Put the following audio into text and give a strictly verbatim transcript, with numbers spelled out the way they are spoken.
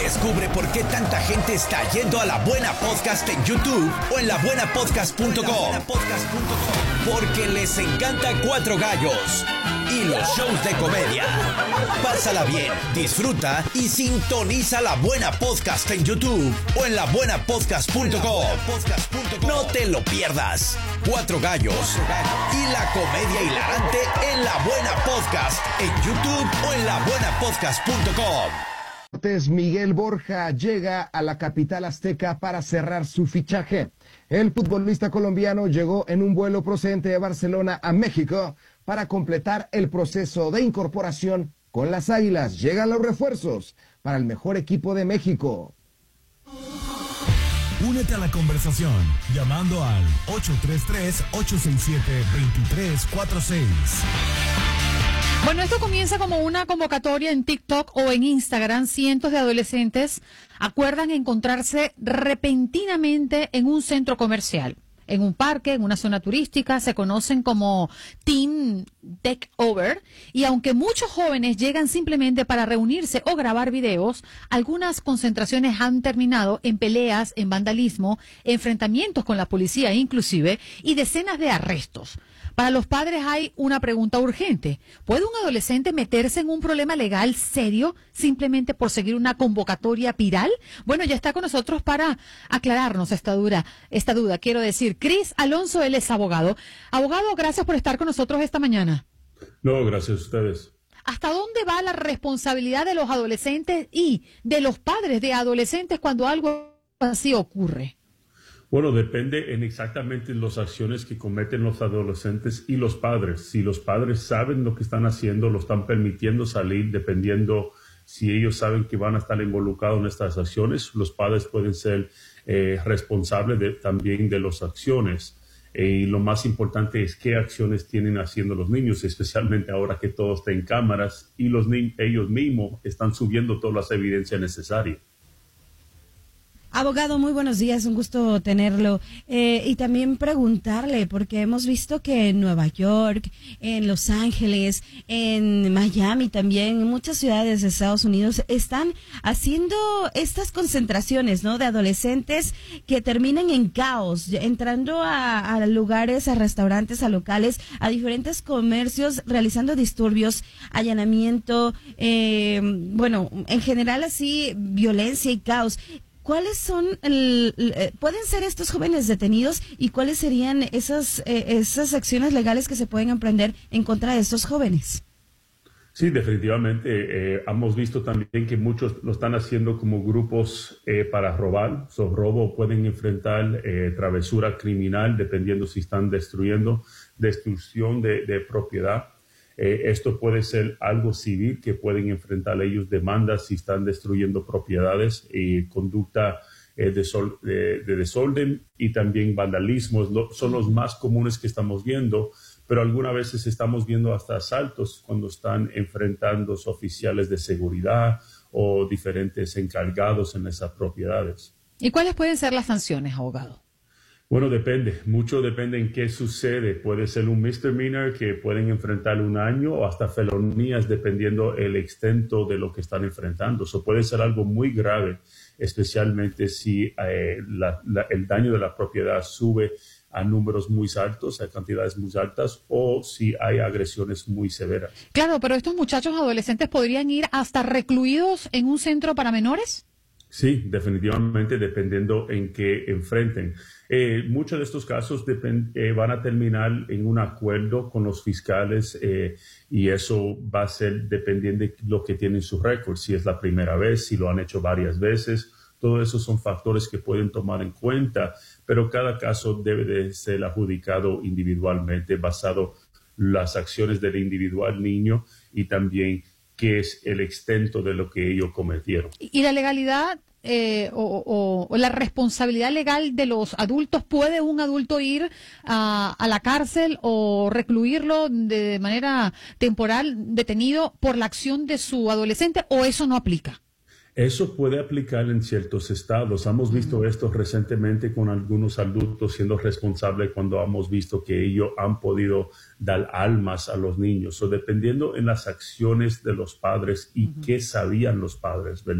Descubre por qué tanta gente está yendo a La Buena Podcast en YouTube o en la buena podcast punto com. Porque les encanta Cuatro Gallos y los shows de comedia. Pásala bien, disfruta y sintoniza La Buena Podcast en YouTube o en la buena podcast punto com. No te lo pierdas. Cuatro Gallos y la comedia hilarante en La Buena Podcast en YouTube o en la buena podcast punto com. Miguel Borja llega a la capital azteca para cerrar su fichaje. El futbolista colombiano llegó en un vuelo procedente de Barcelona a México para completar el proceso de incorporación con las Águilas. Llegan los refuerzos para el mejor equipo de México. Únete a la conversación llamando al ocho tres tres, ocho seis siete, dos tres cuatro seis. Bueno, esto comienza como una convocatoria en TikTok o en Instagram. Cientos de adolescentes acuerdan encontrarse repentinamente en un centro comercial, en un parque, en una zona turística. Se conocen como Teen Takeover. Y aunque muchos jóvenes llegan simplemente para reunirse o grabar videos, algunas concentraciones han terminado en peleas, en vandalismo, enfrentamientos con la policía inclusive, y decenas de arrestos. Para los padres hay una pregunta urgente. ¿Puede un adolescente meterse en un problema legal serio simplemente por seguir una convocatoria viral? Bueno, ya está con nosotros para aclararnos esta duda, esta duda. Quiero decir, Chris Alonso, él es abogado. Abogado, gracias por estar con nosotros esta mañana. No, gracias a ustedes. ¿Hasta dónde va la responsabilidad de los adolescentes y de los padres de adolescentes cuando algo así ocurre? Bueno, depende en exactamente las acciones que cometen los adolescentes y los padres. Si los padres saben lo que están haciendo, lo están permitiendo salir, dependiendo si ellos saben que van a estar involucrados en estas acciones, los padres pueden ser eh, responsables de, también de las acciones. Eh, y lo más importante es qué acciones tienen haciendo los niños, especialmente ahora que todo está en cámaras y los ni- ellos mismos están subiendo todas las evidencias necesarias. Abogado, muy buenos días, un gusto tenerlo. Eh, y también preguntarle, porque hemos visto que en Nueva York, en Los Ángeles, en Miami también, en muchas ciudades de Estados Unidos, están haciendo estas concentraciones, ¿no?, de adolescentes que terminan en caos, entrando a, a lugares, a restaurantes, a locales, a diferentes comercios, realizando disturbios, allanamiento, eh, bueno, en general así, violencia y caos. ¿Cuáles son, el, el, pueden ser estos jóvenes detenidos y cuáles serían esas, eh, esas acciones legales que se pueden emprender en contra de estos jóvenes? Sí, definitivamente. Eh, hemos visto también que muchos lo están haciendo como grupos eh, para robar. So, robo pueden enfrentar eh, travesura criminal dependiendo si están destruyendo, destrucción de, de propiedad. Eh, esto puede ser algo civil que pueden enfrentar ellos, demandas si están destruyendo propiedades y conducta eh, de, sol, de, de desorden y también vandalismo. Lo, son los más comunes que estamos viendo, pero algunas veces estamos viendo hasta asaltos cuando están enfrentando a oficiales de seguridad o diferentes encargados en esas propiedades. ¿Y cuáles pueden ser las sanciones, abogado? Bueno, depende. Mucho depende en qué sucede. Puede ser un misdemeanor que pueden enfrentar un año o hasta felonías dependiendo el extento de lo que están enfrentando. Eso puede ser algo muy grave, especialmente si eh, la, la, el daño de la propiedad sube a números muy altos, a cantidades muy altas, o si hay agresiones muy severas. Claro, pero estos muchachos adolescentes podrían ir hasta recluidos en un centro para menores. Sí, definitivamente, dependiendo en qué enfrenten. Eh, muchos de estos casos depend, eh, van a terminar en un acuerdo con los fiscales eh, y eso va a ser dependiendo de lo que tienen su récord, si es la primera vez, si lo han hecho varias veces. Todo eso son factores que pueden tomar en cuenta, pero cada caso debe de ser adjudicado individualmente, basado en las acciones del individual niño y también qué es el extento de lo que ellos cometieron. ¿Y la legalidad eh, o, o, o la responsabilidad legal de los adultos? ¿Puede un adulto ir a, a la cárcel o recluirlo de manera temporal, detenido por la acción de su adolescente, o eso no aplica? Eso puede aplicar en ciertos estados. Hemos visto esto recientemente con algunos adultos siendo responsables cuando hemos visto que ellos han podido dar almas a los niños. O dependiendo en las acciones de los padres y uh-huh. qué sabían los padres, ¿verdad?